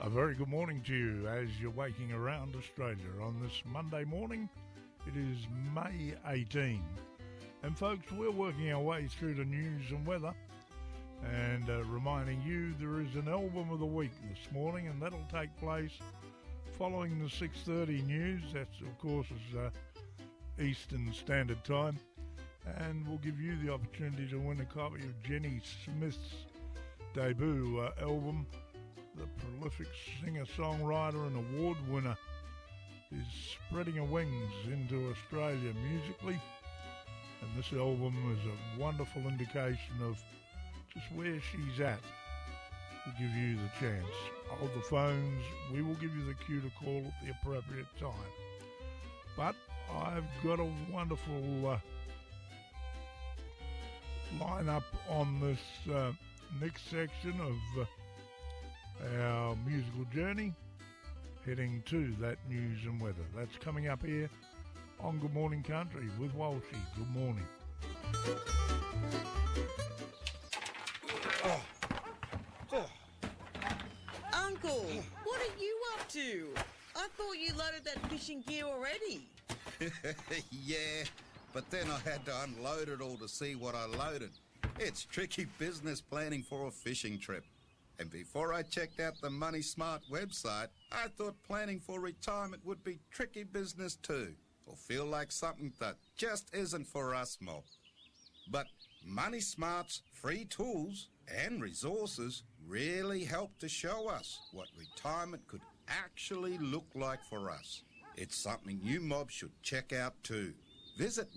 A very good morning to you as you're waking around Australia on this Monday morning. It is May 18. And folks, we're working our way through the news and weather and reminding you there is an album of the week this morning, and that'll take place following the 6:30 news. That's, of course, is Eastern Standard Time. And we'll give you the opportunity to win a copy of Jenny Smith's debut album. The prolific singer-songwriter and award winner is spreading her wings into Australia musically, and this album is a wonderful indication of just where she's at. We'll give you the chance. Hold the phones. We will give you the cue to call at the appropriate time. But I've got a wonderful lineup on this next section of our musical journey, heading to that news and weather. That's coming up here on Good Morning Country with Walshy. Good morning. Uncle, what are you up to? I thought you loaded that fishing gear already. Yeah, but then I had to unload it all to see what I loaded. It's tricky business planning for a fishing trip. And before I checked out the Money Smart website, I thought planning for retirement would be tricky business too, or feel like something that just isn't for us mob. But Money Smart's free tools and resources really help to show us what retirement could actually look like for us. It's something you mob should check out too. Visit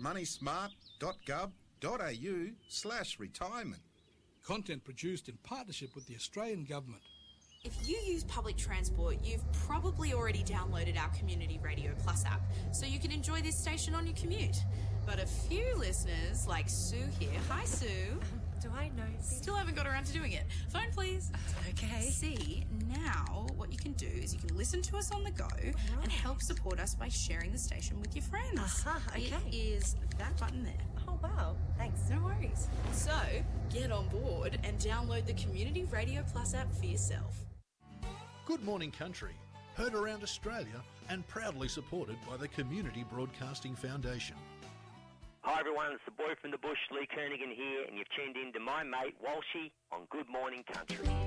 moneysmart.gov.au/retirement. Content produced in partnership with the Australian Government. If you use public transport, you've probably already downloaded our Community Radio Plus app, so you can enjoy this station on your commute. But a few listeners, like Sue here, hi Sue. Do I know? Still haven't got around to doing it. Phone please. Okay. See, now what you can do is you can listen to us on the go and help support us by sharing the station with your friends. Okay. It is that button there. Oh, wow. Thanks. No worries. So, get on board and download the Community Radio Plus app for yourself. Good Morning Country, heard around Australia and proudly supported by the Community Broadcasting Foundation. Hi everyone, it's the boy from the bush, Lee Kernaghan here, and you've tuned in to my mate Walshy on Good Morning Country.